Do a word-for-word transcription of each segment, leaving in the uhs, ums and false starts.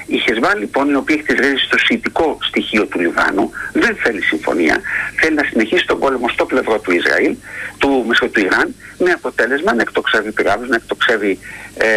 Η Χεσβάλ λοιπόν, η οποία έχει τις ρίζες στο σιητικό στοιχείο του Λιβάνου, δεν θέλει συμφωνία. Θέλει να συνεχίσει τον πόλεμο στο πλευρό του Ισραήλ, του, μέσω του Ιράν, με αποτέλεσμα να εκτοξεύει πυράβλους, να εκτοξεύει ε,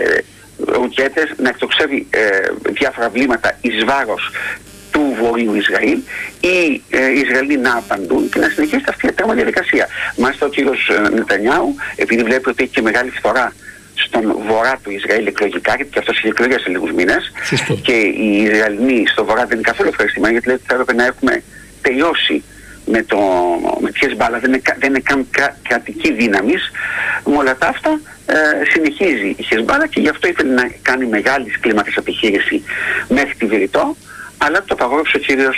ρουκέτες, να εκτοξεύει ε, διάφορα βλήματα εις βάρος του Βορείου Ισραήλ, οι ε, Ισραηλοί να απαντούν και να συνεχίσει αυτή η ατέρμα διαδικασία. Μάλιστα ο κύριος Νετανιάου, επειδή βλέπει ότι έχει και μεγάλη φθορά στον βορρά του Ισραήλ εκλογικά, γιατί και αυτός είχε εκλογές σε λίγους μήνες, και οι Ισραηλοί στο βορρά δεν είναι καθόλου ευχαριστημένοι, γιατί λέει ότι θα έπρεπε να έχουμε τελειώσει με, το, με τη Χεσμπάλα, δεν είναι, δεν είναι καν κρα, κρατική δύναμη. Με όλα τα αυτά ε, συνεχίζει η Χεσμπάλα και γι' αυτό ήθελε να κάνει μεγάλη κλίμακας επιχείρηση μέχρι τη Βηρητό, αλλά το απαγόρευσε ο κύριος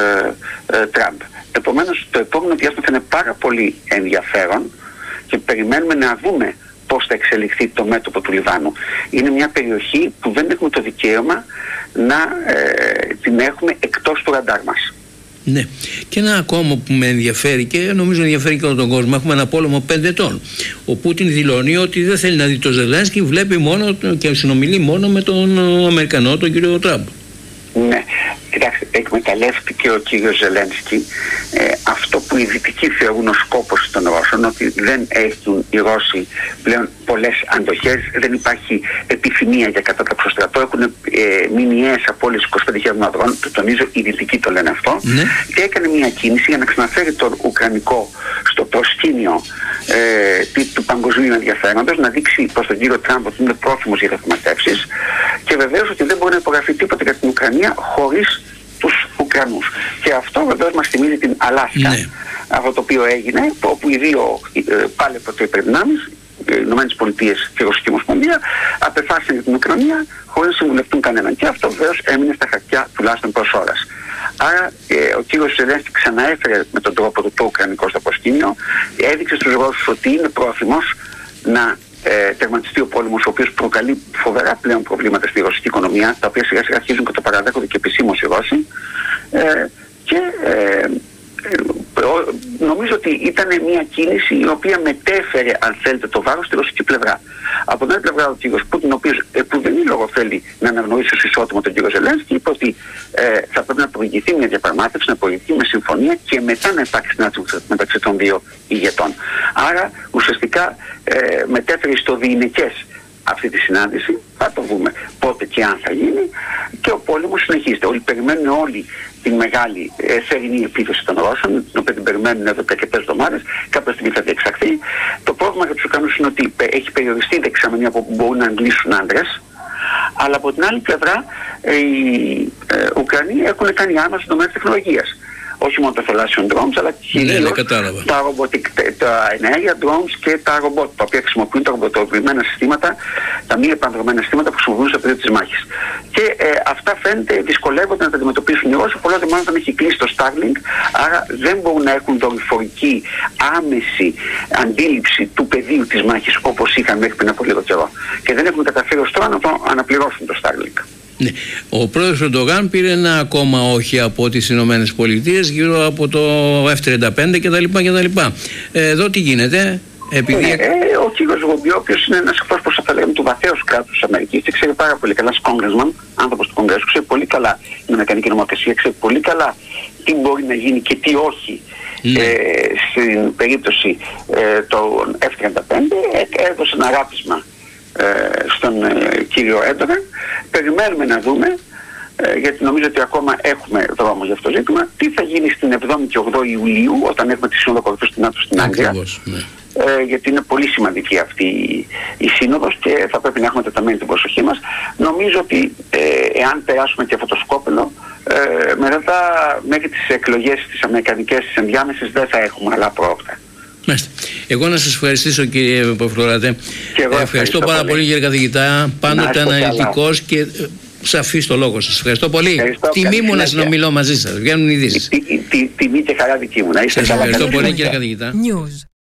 ε, ε, Τραμπ. Επομένως το επόμενο διάστημα θα είναι πάρα πολύ ενδιαφέρον και περιμένουμε να δούμε πώς θα εξελιχθεί το μέτωπο του Λιβάνου. Είναι μια περιοχή που δεν έχουμε το δικαίωμα να ε, την έχουμε εκτός του ραντάρ μας. Ναι. Και ένα ακόμα που με ενδιαφέρει και νομίζω ενδιαφέρει και όλο τον κόσμο, έχουμε ένα πόλεμο πέντε ετών. Ο Πούτιν δηλώνει ότι δεν θέλει να δει τον Ζελένσκι, βλέπει μόνο και συνομιλεί μόνο με τον Αμερικανό, τον κύριο Τραμπ. Ναι, κοιτάξτε, εκμεταλλεύτηκε ο κύριος Ζελένσκι ε, αυτό που οι Δυτικοί θεωρούν ως σκόπος των Ρώσων, ότι δεν έχουν οι Ρώσοι πλέον πολλές αντοχές, δεν υπάρχει επιθυμία για κατάταξη στρατό, έχουν ε, μηνιαίες απώλειες είκοσι πέντε χιλιάδων ανδρών, το τονίζω, οι Δυτικοί το λένε αυτό, ναι. Και έκανε μια κίνηση για να ξαναφέρει το Ουκρανικό στο προσκήνιο ε, του παγκοσμίου ενδιαφέροντος, να δείξει προς τον κύριο Τραμπ ότι είναι πρόθυμος για διαπραγματεύσεις και βεβαίως ότι δεν μπορεί να υπογραφεί τίποτα για την Ουκρανία χωρίς τους Ουκρανούς. Και αυτό βεβαίως μας θυμίζει την Αλάσκα, ναι. Αυτό το οποίο έγινε, όπου οι δύο ε, πάλι πρωτοϊπερδυνάμεις, οι Ηνωμένες Πολιτείες και η Ρωσική Ομοσπονδία, απεφάσισαν για την Ουκρανία χωρίς να συμβουλευτούν κανέναν. Και αυτό βεβαίως έμεινε στα χαρτιά τουλάχιστον προς ώρας. Άρα ε, ο κύριος Ζελένσκι ξαναέφερε με τον τρόπο του το Ουκρανικό στο προσκήνιο, έδειξε στους Ρώσους ότι είναι πρόθυμος να ε, τερματιστεί ο πόλεμος, ο οποίος προκαλεί φοβερά πλέον προβλήματα στη ρωσική οικονομία, τα οποία σιγά σιγά αρχίζουν και το παραδέχονται και επισήμως οι Ρώσοι. Ε, και ε, νομίζω ότι ήταν μια κίνηση η οποία μετέφερε, αν θέλετε, το βάρος στη ρωσική πλευρά. Από την άλλη πλευρά, ο κύριος Πούτιν, ο οποίος που δεν είναι λόγο θέλει να αναγνωρίσει ως ισότιμο τον κύριο Ζελένσκι, είπε ότι ε, θα πρέπει να προηγηθεί μια διαπραγμάτευση, να προηγηθεί με συμφωνία και μετά να υπάρξει συνάντηση μεταξύ των δύο ηγετών. Άρα ουσιαστικά ε, μετέφερε στο διηνεκές αυτή τη συνάντηση, θα το δούμε πότε και αν θα γίνει, και ο πόλεμος συνεχίζεται. Όλοι περιμένουν όλοι την μεγάλη ε, θερινή επίθεση των Ρώσων, την οποία την περιμένουν εδώ και αρκετές εβδομάδες, κάποια στιγμή θα διεξαχθεί. Το πρόβλημα για τους Ουκρανούς είναι ότι έχει περιοριστεί η δεξαμενή από που μπορούν να αντλήσουν άντρες, αλλά από την άλλη πλευρά ε, οι ε, Ουκρανοί έχουν κάνει άρμα στον τομέα της τεχνολογίας. Όχι μόνο τα θαλάσσιων drones, αλλά κυρίως ναι, ναι, τα, ρομποτικ, τα ενέργεια drones και τα ρομπότ, τα οποία χρησιμοποιούν τα ρομποτοποιημένα συστήματα, τα μη επανδρομένα συστήματα που χρησιμοποιούν στο πεδίο της μάχης. Και ε, αυτά φαίνεται δυσκολεύονται να τα αντιμετωπίσουν οι Ρώσοι, πολλά δε μάλλον όταν έχει κλείσει το Starlink, άρα δεν μπορούν να έχουν δορυφορική άμεση αντίληψη του πεδίου της μάχης όπως είχαν μέχρι πριν από λίγο καιρό. Και δεν έχουν καταφέρει ως τώρα να το αναπληρώσουν το Starlink. Ναι. Ο πρόεδρος Ερντογάν πήρε ένα ακόμα όχι από τις Ηνωμένες Πολιτείες γύρω από το εφ τριάντα πέντε κτλ. κτλ. Ε, εδώ τι γίνεται, επειδή... Ναι, ε, ο κύριος Ρομπιό, ο οποίος είναι ένας εκπρόσωπος, θα λέγαμε, του βαθέως κράτους της Αμερικής, και ξέρει πάρα πολύ καλά, congressman, άνθρωπος του Κογκρέσου, ξέρει πολύ καλά την Αμερικανική νομοθεσία, ξέρει πολύ καλά τι μπορεί να γίνει και τι όχι. Ναι. Ε, στην περίπτωση ε, των εφ τριάντα πέντε ε, έδωσε ένα ράπισμα στον ε, κύριο Έρντογαν. Περιμένουμε να δούμε, ε, γιατί νομίζω ότι ακόμα έχουμε δρόμο για αυτό το ζήτημα, τι θα γίνει στην εβδόμη και ογδόη Ιουλίου, όταν έχουμε τη Σύνοδο Κορυφής του ΝΑΤΟ στην Άγγλια. Ναι. Ε, γιατί είναι πολύ σημαντική αυτή η, η σύνοδος και θα πρέπει να έχουμε τεταμένη την προσοχή μας. Νομίζω ότι ε, εάν περάσουμε και αυτό το σκόπελο, ε, μετά μέχρι τις εκλογές τις αμερικανικές τις ενδιάμεσες δεν θα έχουμε άλλα πρόοπτα. Μάλιστα. Εγώ να σας ευχαριστήσω, κύριε Παφλωράτε. Ευχαριστώ, ευχαριστώ πάρα πολύ, κύριε καθηγητά. Πάντοτε αναλυτικός και σαφής στο λόγο σας. Ευχαριστώ πολύ. Ευχαριστώ, τιμή μου να συνομιλώ μαζί σας. Βγαίνουν ειδήσεις. Τιμή και χαρά δική μου. Να είστε καλά. Ευχαριστώ πολύ, κύριε καθηγητά.